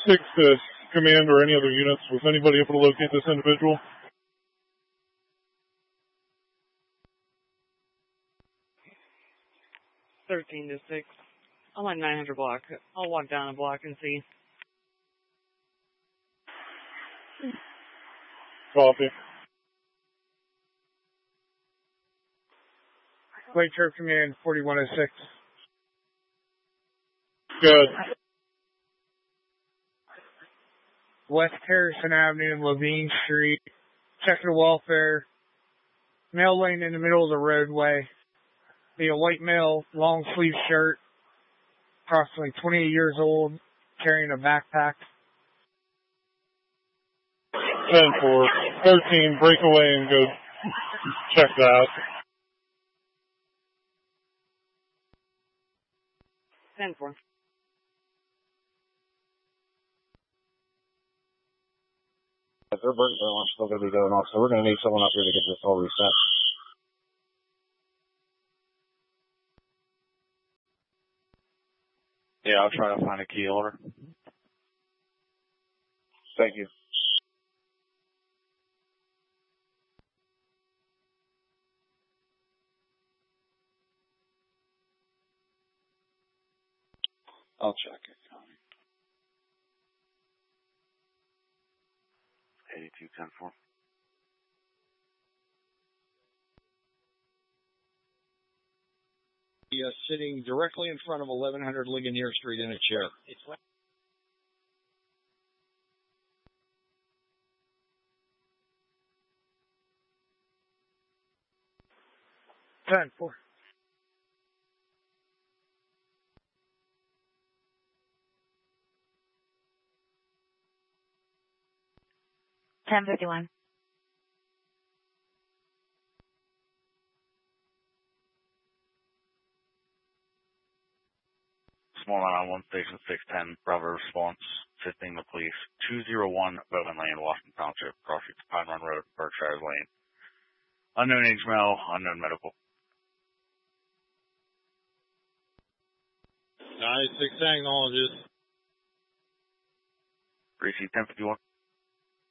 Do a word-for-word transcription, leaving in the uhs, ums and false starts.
six to command or any other units. Was anybody able to locate this individual? thirteen to six. I'm on nine hundred block. I'll walk down a block and see. Copy. Lake Trip Command forty-one oh six. Good. West Harrison Avenue and Levine Street. Check the welfare. Male laying in the middle of the roadway. Be a white male, long sleeve shirt, approximately twenty-eight years old, carrying a backpack. ten four. thirteen, break away and go check that. ten four. If they're burnt, they're still going to be going off, so we're going to need someone up here to get this all reset. Yeah, I'll try to find a key order. Thank you. I'll check it. eighty-two ten four. He is sitting directly in front of eleven hundred Ligonier Street in a chair. ten four. ten fifty-one. Small nine one one station six ten, Bravo response, fifteen the police, two oh one Bowman Lane, Washington Township, cross streets Pine Run Road, Berkshire Lane. Unknown age male, unknown medical. ninety-six technologist. Receipt ten fifty-one.